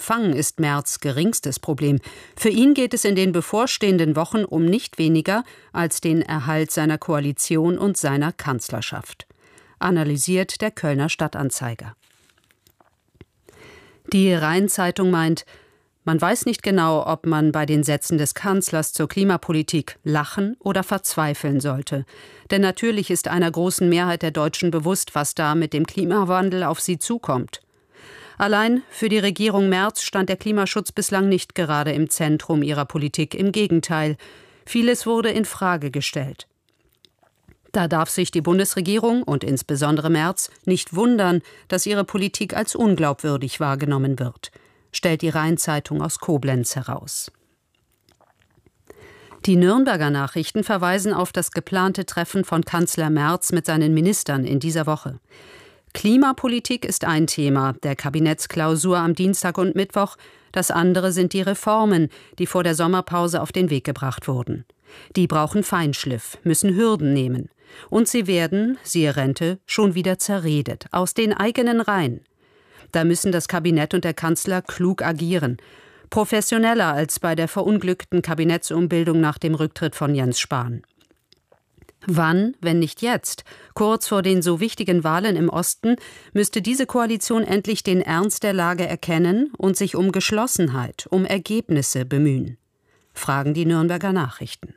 Unterfangen ist Merz geringstes Problem. Für ihn geht es in den bevorstehenden Wochen um nicht weniger als den Erhalt seiner Koalition und seiner Kanzlerschaft. Analysiert der Kölner Stadtanzeiger. Die Rhein-Zeitung meint, man weiß nicht genau, ob man bei den Sätzen des Kanzlers zur Klimapolitik lachen oder verzweifeln sollte. Denn natürlich ist einer großen Mehrheit der Deutschen bewusst, was da mit dem Klimawandel auf sie zukommt. Allein für die Regierung Merz stand der Klimaschutz bislang nicht gerade im Zentrum ihrer Politik. Im Gegenteil, vieles wurde in Frage gestellt. Da darf sich die Bundesregierung und insbesondere Merz nicht wundern, dass ihre Politik als unglaubwürdig wahrgenommen wird, stellt die Rhein-Zeitung aus Koblenz heraus. Die Nürnberger Nachrichten verweisen auf das geplante Treffen von Kanzler Merz mit seinen Ministern in dieser Woche. Klimapolitik ist ein Thema der Kabinettsklausur am Dienstag und Mittwoch. Das andere sind die Reformen, die vor der Sommerpause auf den Weg gebracht wurden. Die brauchen Feinschliff, müssen Hürden nehmen. Und sie werden, siehe Rente, schon wieder zerredet, aus den eigenen Reihen. Da müssen das Kabinett und der Kanzler klug agieren. Professioneller als bei der verunglückten Kabinettsumbildung nach dem Rücktritt von Jens Spahn. Wann, wenn nicht jetzt, kurz vor den so wichtigen Wahlen im Osten, müsste diese Koalition endlich den Ernst der Lage erkennen und sich um Geschlossenheit, um Ergebnisse bemühen? Fragen die Nürnberger Nachrichten.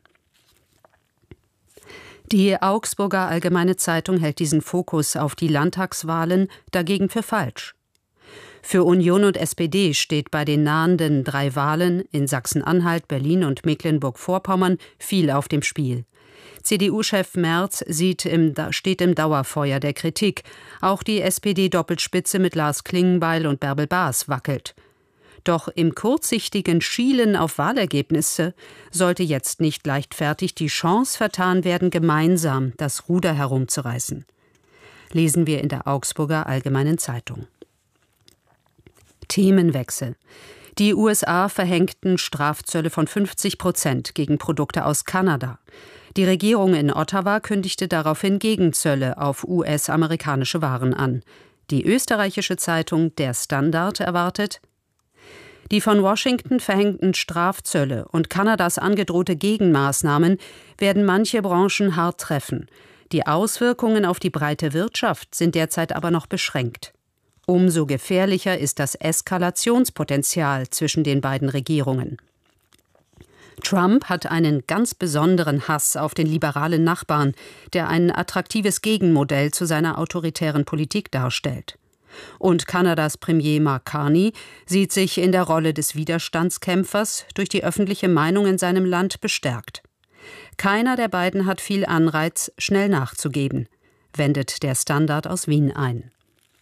Die Augsburger Allgemeine Zeitung hält diesen Fokus auf die Landtagswahlen dagegen für falsch. Für Union und SPD steht bei den nahenden 3 Wahlen in Sachsen-Anhalt, Berlin und Mecklenburg-Vorpommern viel auf dem Spiel. CDU-Chef Merz steht im Dauerfeuer der Kritik. Auch die SPD-Doppelspitze mit Lars Klingbeil und Bärbel Baas wackelt. Doch im kurzsichtigen Schielen auf Wahlergebnisse sollte jetzt nicht leichtfertig die Chance vertan werden, gemeinsam das Ruder herumzureißen. Lesen wir in der Augsburger Allgemeinen Zeitung. Themenwechsel. Die USA verhängten Strafzölle von 50% gegen Produkte aus Kanada. Die Regierung in Ottawa kündigte daraufhin Gegenzölle auf US-amerikanische Waren an. Die österreichische Zeitung Der Standard erwartet: Die von Washington verhängten Strafzölle und Kanadas angedrohte Gegenmaßnahmen werden manche Branchen hart treffen. Die Auswirkungen auf die breite Wirtschaft sind derzeit aber noch beschränkt. Umso gefährlicher ist das Eskalationspotenzial zwischen den beiden Regierungen. Trump hat einen ganz besonderen Hass auf den liberalen Nachbarn, der ein attraktives Gegenmodell zu seiner autoritären Politik darstellt. Und Kanadas Premier Mark Carney sieht sich in der Rolle des Widerstandskämpfers durch die öffentliche Meinung in seinem Land bestärkt. Keiner der beiden hat viel Anreiz, schnell nachzugeben, wendet der Standard aus Wien ein.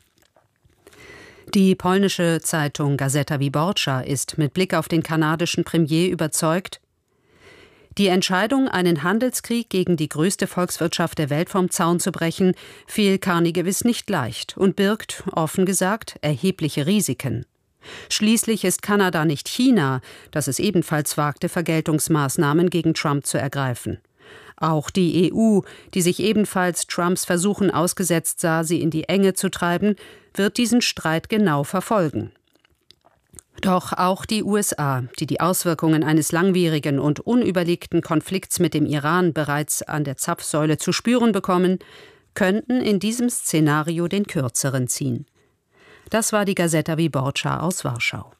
Die polnische Zeitung Gazeta Wyborcza ist mit Blick auf den kanadischen Premier überzeugt: Die Entscheidung, einen Handelskrieg gegen die größte Volkswirtschaft der Welt vom Zaun zu brechen, fiel Carney gewiss nicht leicht und birgt, offen gesagt, erhebliche Risiken. Schließlich ist Kanada nicht China, das es ebenfalls wagte, Vergeltungsmaßnahmen gegen Trump zu ergreifen. Auch die EU, die sich ebenfalls Trumps Versuchen ausgesetzt sah, sie in die Enge zu treiben, wird diesen Streit genau verfolgen. Doch auch die USA, die die Auswirkungen eines langwierigen und unüberlegten Konflikts mit dem Iran bereits an der Zapfsäule zu spüren bekommen, könnten in diesem Szenario den Kürzeren ziehen. Das war die Gazeta Wyborcza aus Warschau.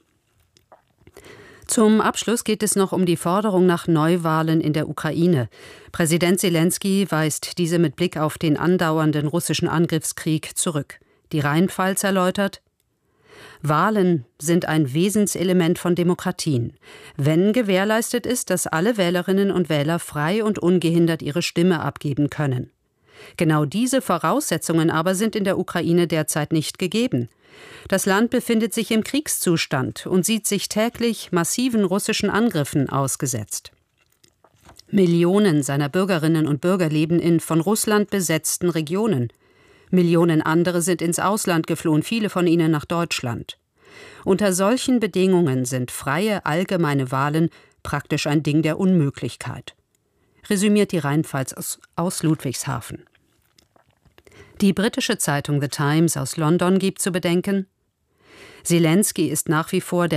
Zum Abschluss geht es noch um die Forderung nach Neuwahlen in der Ukraine. Präsident Selenskyj weist diese mit Blick auf den andauernden russischen Angriffskrieg zurück. Die Rheinpfalz erläutert: Wahlen sind ein Wesenselement von Demokratien, wenn gewährleistet ist, dass alle Wählerinnen und Wähler frei und ungehindert ihre Stimme abgeben können. Genau diese Voraussetzungen aber sind in der Ukraine derzeit nicht gegeben. Das Land befindet sich im Kriegszustand und sieht sich täglich massiven russischen Angriffen ausgesetzt. Millionen seiner Bürgerinnen und Bürger leben in von Russland besetzten Regionen. Millionen andere sind ins Ausland geflohen, viele von ihnen nach Deutschland. Unter solchen Bedingungen sind freie, allgemeine Wahlen praktisch ein Ding der Unmöglichkeit. Resümiert die Rheinpfalz aus Ludwigshafen. Die britische Zeitung The Times aus London gibt zu bedenken: Selenskyj ist nach wie vor der